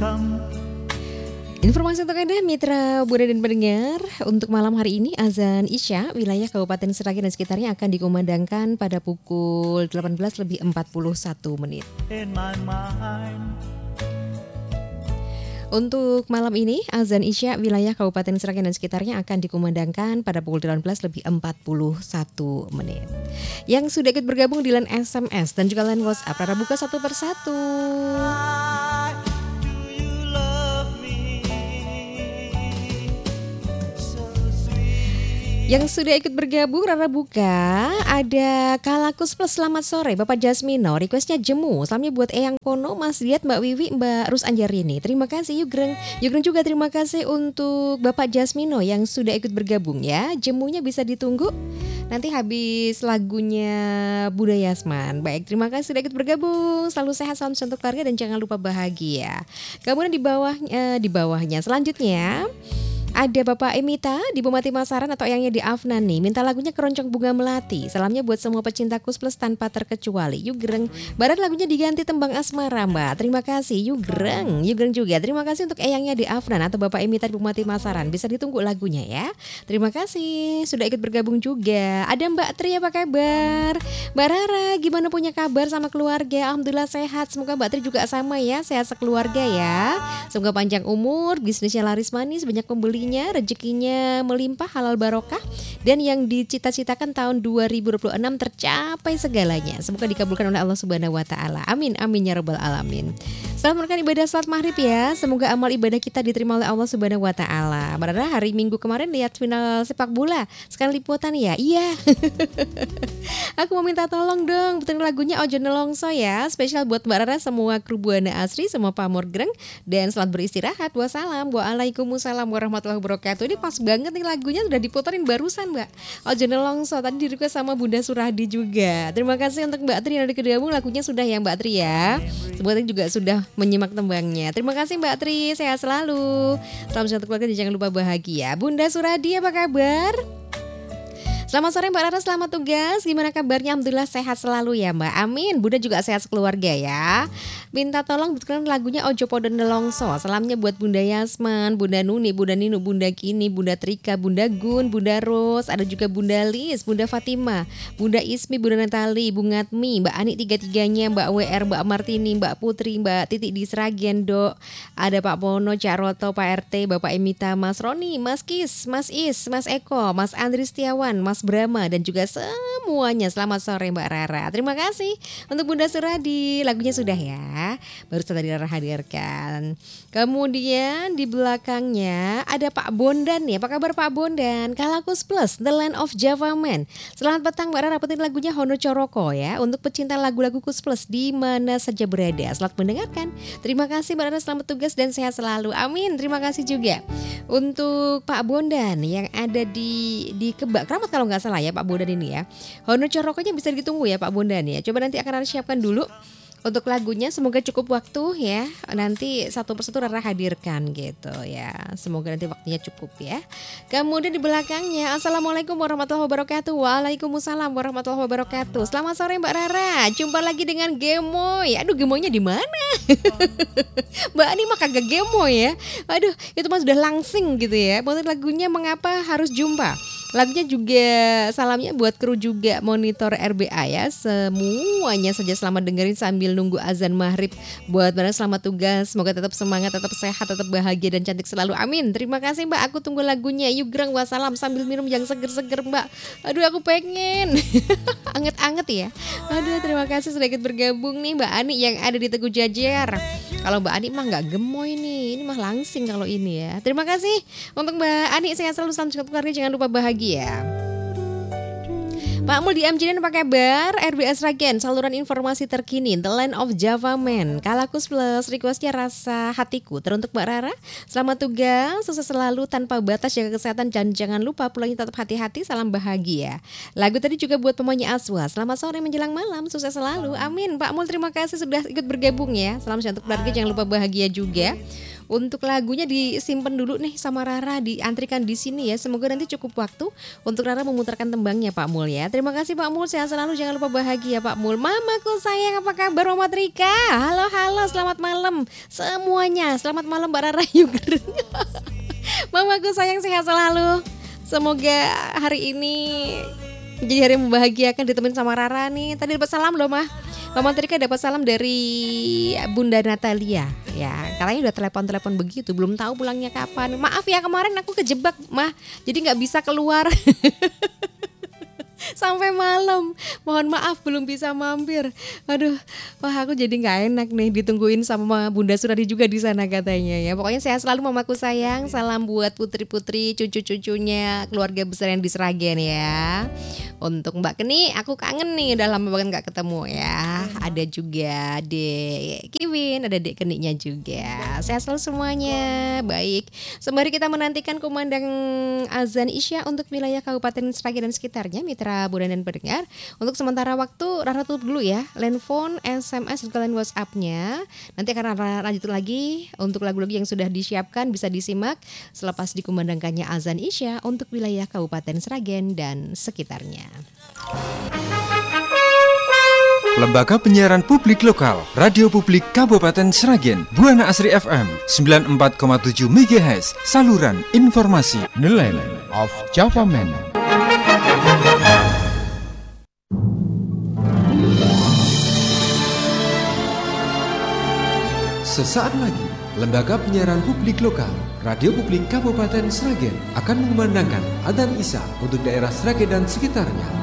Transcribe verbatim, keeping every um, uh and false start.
Informasi untuk Anda mitra Buana dan pendengar, untuk malam hari ini azan Isya wilayah Kabupaten Seragen dan sekitarnya akan dikumandangkan pada pukul delapan belas lebih empat puluh satu menit. Untuk malam ini azan Isya wilayah Kabupaten Seragen dan sekitarnya akan dikumandangkan pada pukul delapan belas lebih empat puluh satu menit. Yang sudah ikut bergabung di line S M S dan juga line WhatsApp, Rara buka satu persatu. Yang sudah ikut bergabung Rara buka, ada Kalakus Plus, selamat sore Bapak Jasmino, requestnya Jemu, salamnya buat Eyang Kono, Mas Diat, Mbak Wiwi, Mbak Rus Anjarini. Terima kasih Yugreng. Yugreng juga terima kasih untuk Bapak Jasmino yang sudah ikut bergabung ya. Jemunya bisa ditunggu nanti habis lagunya Bunda Yasman. Baik, terima kasih sudah ikut bergabung. Selalu sehat, salam untuk keluarga dan jangan lupa bahagia. Kemudian di bawahnya, di bawahnya selanjutnya ada Bapak Emita di Bupati Masaran atau Eyangnya di Afnan nih, minta lagunya Keroncong Bunga Melati. Salamnya buat semua pecinta Kus Plus tanpa terkecuali. Yugreng, barat lagunya diganti Tembang Asmara Mbak. Terima kasih Yugreng. Yugreng juga terima kasih untuk Eyangnya di Afnan atau Bapak Emita di Bupati Masaran. Bisa ditunggu lagunya ya. Terima kasih sudah ikut bergabung juga. Ada Mbak Tri, apa kabar? Mbak Rara, gimana punya kabar sama keluarga? Alhamdulillah sehat. Semoga Mbak Tri juga sama ya, sehat sekeluarga ya. Semoga panjang umur, bisnisnya laris manis, banyak pembeli, rezekinya melimpah, halal barokah, dan yang dicita-citakan tahun dua ribu dua puluh enam tercapai segalanya. Semoga dikabulkan oleh Allah Subhanahu wa taala. Amin amin ya rabbal alamin. Selamat melakukan ibadah salat maghrib ya. Semoga amal ibadah kita diterima oleh Allah Subhanahu wa taala. Padahal hari Minggu kemarin lihat final sepak bola, sekarang liputan ya. Iya. Aku mau minta tolong dong puterin lagunya Ojo Nelongso ya. Spesial buat Mbak Rara, semua kru Buana Asri, semua pamor greng, dan selamat beristirahat. Wassalam. Waalaikumsalam warahmatullahi wabarakatuh. Ini pas banget nih lagunya, sudah diputerin barusan Mbak. Ojo Nelongso tadi di request sama Bunda Suradi juga. Terima kasih untuk Mbak Tri yang udah kedabung, lagunya sudah ya Mbak Tri ya. Semoga juga sudah menyimak tembangnya. Terima kasih Mbak Tri, sehat selalu. Salam sehat keluarga dan jangan lupa bahagia. Bunda Suradi, apa kabar? Selamat sore Mbak Rara, selamat tugas. Gimana kabarnya? Alhamdulillah sehat selalu ya Mbak. Amin. Bunda juga sehat sekeluarga ya. Minta tolong betulkan lagunya Ojo Podo Nelongso. Salamnya buat Bunda Yasman, Bunda Nuni, Bunda Ninu, Bunda Kini, Bunda Trika, Bunda Gun, Bunda Ros, ada juga Bunda Lis, Bunda Fatima, Bunda Ismi, Bunda Natali, Bung Ngatmi, Mbak Ani tiga-tiganya, Mbak W R, Mbak Martini, Mbak Putri, Mbak Titik di Seragen, Dok. Ada Pak Pono, Cak Roto, Pak R T, Bapak Emita, Mas Roni, Mas Kis, Mas Is, Mas Eko, Mas Andri Setiawan, Mas Brahma, dan juga semuanya. Selamat sore Mbak Rara. Terima kasih untuk Bunda Suradi. Lagunya sudah ya, baru tadi Rara hadirkan. Kemudian di belakangnya ada Pak Bondan nih. Apa kabar Pak Bondan? Kalakus Plus, The Land of Java Man. Selamat petang Mbak Rara, putin lagunya Hono Coroko ya, untuk pecinta lagu-lagu Kus Plus di mana saja berada. Selamat mendengarkan. Terima kasih Mbak Rara, selamat tugas dan sehat selalu. Amin. Terima kasih juga untuk Pak Bondan yang ada di di Kebak Keramat kalau nggak salah ya Pak Bondan ini ya. Hono Corokonya bisa ditunggu ya Pak Bondan ya. Coba nanti akan Rara siapkan dulu untuk lagunya, semoga cukup waktu ya. Nanti satu persatu Rara hadirkan gitu ya. Semoga nanti waktunya cukup ya. Kemudian di belakangnya, Assalamualaikum warahmatullahi wabarakatuh. Waalaikumsalam warahmatullahi wabarakatuh. Selamat sore Mbak Rara. Jumpa lagi dengan Gemoy. Aduh, Gemoynya di mana? Mbak Ani mah kagak Gemoy ya. Aduh, itu mah sudah langsing gitu ya. Buat lagunya Mengapa Harus Jumpa. Lagunya juga salamnya buat kru juga Monitor R B A ya. Semuanya saja selamat dengerin sambil nunggu azan maghrib. Buat Mbak selamat tugas. Semoga tetap semangat, tetap sehat, tetap bahagia dan cantik selalu. Amin. Terima kasih Mbak. Aku tunggu lagunya. Yugreng wassalam sambil minum yang seger-seger Mbak. Aduh aku pengen. Anget-anget ya. Aduh terima kasih sudah ikut bergabung nih Mbak Ani yang ada di Teguh Jajar. Kalau Mbak Ani mah gak gemoy nih. Ini mah langsing kalau ini ya. Terima kasih untuk Mbak Ani. Sehat selalu, salam sehat keluarga. Jangan lupa bahagia ya. Pak Mul di Amjidan, apa kabar? R B S Sragen, saluran informasi terkini, The Land of Java Man. Kalakus Plus, requestnya Rasa Hatiku teruntuk Mbak Rara. Selamat tugas, sukses selalu tanpa batas, jaga kesehatan dan jangan lupa pulangnya tetap hati-hati, salam bahagia. Lagu tadi juga buat penyanyi Aswa. Selamat sore menjelang malam, sukses selalu. Amin. Pak Mul terima kasih sudah ikut bergabung ya. Salam sehat untuk keluarga, jangan lupa bahagia juga. Untuk lagunya disimpan dulu nih sama Rara, diantrikan di sini ya. Semoga nanti cukup waktu untuk Rara memutarkan tembangnya Pak Mul ya. Terima kasih Pak Mul, sehat selalu, jangan lupa bahagia Pak Mul. Mamaku sayang, apa kabar Mama Trika? Halo halo, selamat malam semuanya. Selamat malam Mbak Rara Yugreng. Mamaku sayang, sehat selalu. Semoga hari ini jadi hari yang membahagiakan, ditemenin sama Rara nih. Tadi dapat salam loh Mah. Mama Trika dapat salam dari Bunda Natalia. Ya, katanya udah telepon-telepon begitu, belum tahu pulangnya kapan. Maaf ya, kemarin aku kejebak Mah, jadi nggak bisa keluar. Sampai malam, mohon maaf belum bisa mampir. Aduh, wah aku jadi nggak enak nih ditungguin sama Bunda Suradi juga di sana katanya ya. Pokoknya sehat selalu mamaku sayang. Salam buat putri-putri, cucu-cucunya, keluarga besar yang di Sragen ya. Untuk Mbak Keni, aku kangen nih, udah lama banget nggak ketemu ya. Ada juga Dek Kiwin, ada Dek Keninya juga. Sehat selalu semuanya. Baik, sembari kita menantikan kumandang azan Isya untuk wilayah Kabupaten Sragen dan sekitarnya, mitra Budan dan pendengar. Untuk sementara waktu Rara tutup dulu ya Landphone, S M S, juga line WhatsApp-nya. Nanti akan Rara lanjut lagi untuk lagu-lagu yang sudah disiapkan, bisa disimak selepas dikumandangkannya azan Isya untuk wilayah Kabupaten Sragen dan sekitarnya. Lembaga Penyiaran Publik Lokal Radio Publik Kabupaten Sragen, Buana Asri F M sembilan puluh empat koma tujuh megahertz. Saluran informasi The Land of Java Man. Sesaat lagi, Lembaga Penyiaran Publik Lokal Radio Publik Kabupaten Sragen akan mengumandangkan adzan Isya untuk daerah Sragen dan sekitarnya.